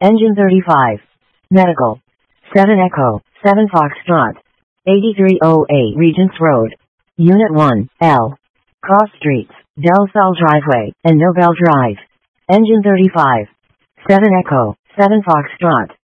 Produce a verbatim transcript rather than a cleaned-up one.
Engine thirty-five. Medical. seven Echo, seven Foxtrot. eighty-three oh eight Regents Road. Unit one, L. Cross Streets, Del Sol Driveway, and Nobel Drive. Engine thirty-five. seven Echo, seven Foxtrot.